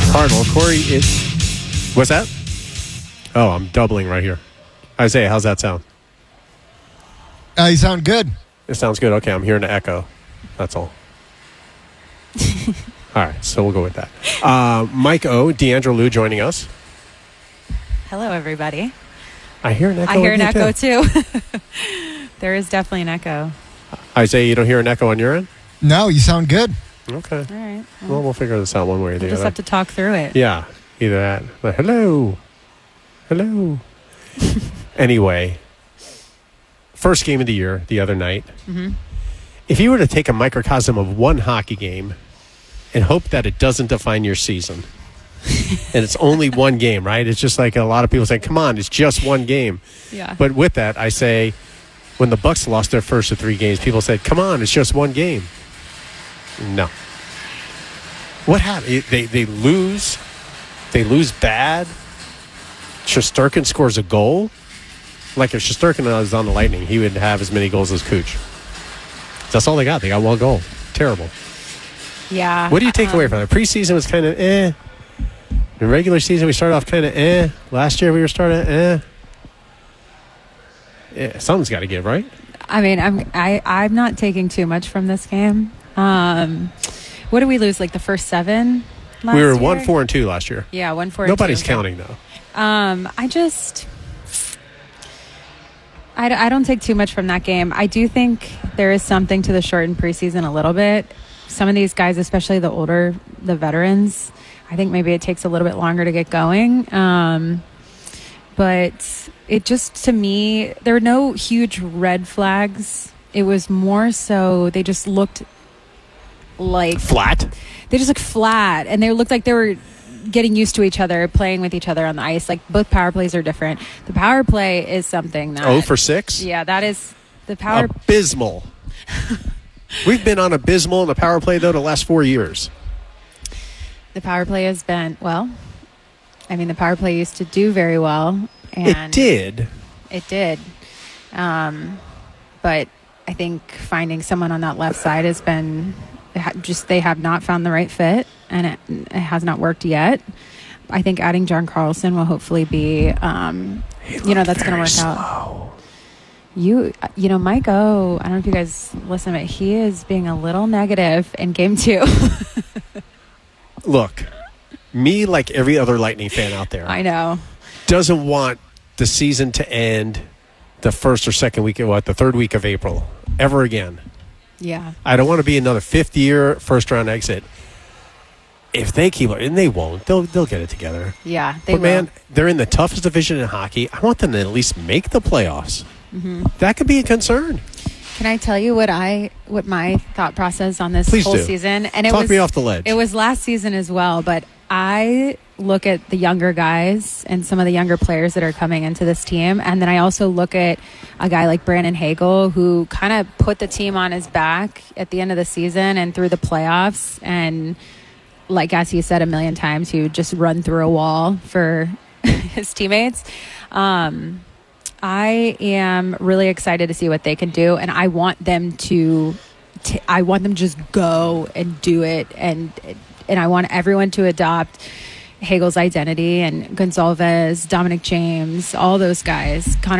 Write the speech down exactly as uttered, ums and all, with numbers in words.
Cardinal. Corey is... What's that? Oh, I'm doubling right here. Isaiah, how's that sound? Uh, you sound good. It sounds good. Okay, I'm hearing an echo. That's all. All right, so we'll go with that. Uh, Mike O, D'Angelo Lou joining us. Hello, everybody. I hear an echo. I hear an echo, too. too. There is definitely an echo. Isaiah, you don't hear an echo on your end? No, you sound good. Okay. All right. Well, Well, we'll figure this out one way or the we'll just other. have to talk through it. Yeah, either that. But hello. Hello. Anyway, first game of the year the other night. Mm-hmm. If you were to take a microcosm of one hockey game and hope that it doesn't define your season, and it's only one game, right? It's just like a lot of people say, come on, it's just one game. Yeah. But with that, I say, when the Bucks lost their first of three games, people said, come on, it's just one game. No. What happened? They, they lose. They lose bad. Shesterkin scores a goal. Like if Shesterkin was on the Lightning, he would have as many goals as Kuch. That's all they got. They got one goal. Terrible. Yeah. What do you take um, away from it? Preseason was kind of eh. In regular season, we started off kind of eh. Last year, we were starting eh. Yeah, something's got to give, right? I mean, I'm I I'm not taking too much from this game. Um, what did we lose? Like the first seven? Last We were year? one, four, and two last year. Yeah, one, four. Nobody's and two. counting though. Um, I just, I, I don't take too much from that game. I do think there is something to the shortened preseason a little bit. Some of these guys, especially the older, the veterans, I think maybe it takes a little bit longer to get going. Um, but it just, to me, there were no huge red flags. It was more so they just looked like Flat. they just looked flat, and they looked like they were getting used to each other, playing with each other on the ice. Like both power plays are different. The power play is something that Oh for six. yeah, that is the power. Abysmal. We've been on abysmal in the power play though the last four years. The power play has been well. I mean, the power play used to do very well, and It did. It did. Um, but I think finding someone on that left side has been just they have not found the right fit, and it, it has not worked yet. I think adding John Carlson will hopefully be, um, you know, that's going to work slow. out. You, you know, Mike O, I don't know if you guys listen, but he is being a little negative in game two. Look, me, like every other Lightning fan out there, I know. doesn't want the season to end the first or second week of what, the third week of April, ever again. Yeah. I don't want to be another fifth year first round exit. If they keep it, and they won't, they'll they'll get it together. Yeah, they but will. man, they're in the toughest division in hockey. I want them to at least make the playoffs. Mm-hmm. That could be a concern. Can I tell you what I what my thought process on this Please whole do. season? And it Talk was me off the ledge. It was last season as well, but I look at the younger guys and some of the younger players that are coming into this team, and then I also look at a guy like Brandon Hagel, who kind of put the team on his back at the end of the season and through the playoffs, and like as he said a million times, he would just run through a wall for his teammates. Um, I am really excited to see what they can do, and I want them to. T- I want them to just go and do it, and and I want everyone to adopt Hagel's identity, and Gonzalez, Dominic James, all those guys, Connor